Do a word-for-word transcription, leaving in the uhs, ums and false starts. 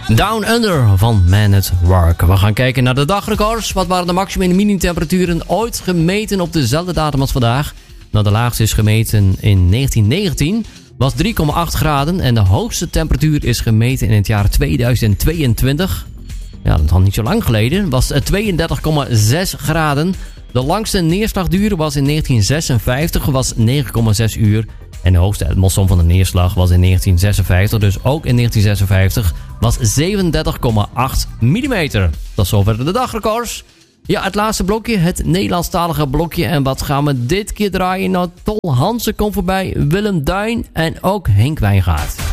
Down Under van Man at Work. We gaan kijken naar de dagrecords. Wat waren de maximum en minimumtemperaturen ooit gemeten op dezelfde datum als vandaag? Nou, de laagste is gemeten in negentien negentien. Was drie komma acht graden. En de hoogste temperatuur is gemeten in het jaar tweeduizend tweeëntwintig. Ja, dat is al niet zo lang geleden. Was tweeëndertig komma zes graden. De langste neerslagduur was in negentien zesenvijftig. Was negen komma zes uur. En de hoogste atmosfeer van de neerslag was in negentien zesenvijftig. Dus ook in negentien zesenvijftig was zevenendertig komma acht millimeter. Tot zover de dagrecords. Ja, het laatste blokje. Het Nederlandstalige blokje. En wat gaan we dit keer draaien? Nou, Tol Hansen komt voorbij. Willem Duin en ook Henk Wijngaard.